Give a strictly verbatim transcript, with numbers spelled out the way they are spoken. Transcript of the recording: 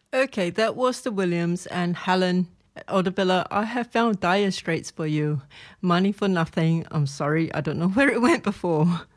Okay, that was the Williams and Helen Audubilla. I have found Dire Straits for you. Money for Nothing. I'm sorry, I don't know where it went before.